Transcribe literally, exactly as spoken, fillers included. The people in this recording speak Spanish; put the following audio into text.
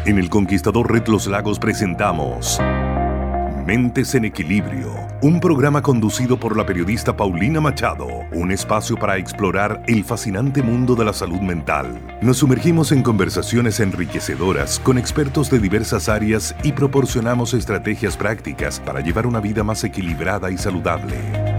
En El Conquistador Red Los Lagos presentamos Mentes en Equilibrio, un programa conducido por la periodista Paulina Machado, un espacio para explorar el fascinante mundo de la salud mental. Nos sumergimos en conversaciones enriquecedoras con expertos de diversas áreas y proporcionamos estrategias prácticas para llevar una vida más equilibrada y saludable.